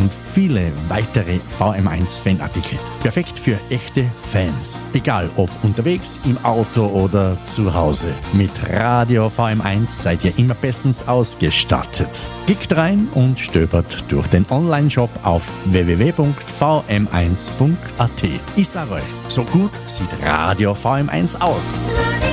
und viele weitere VM1-Fanartikel. Perfekt für echte Fans. Egal ob unterwegs, im Auto oder zu Hause. Mit Radio VM1 seid ihr immer bestens ausgestattet. Klickt rein und stöbert durch den Online-Shop auf www.vm1.at. Ich sage euch, so gut sieht Radio VM1 aus.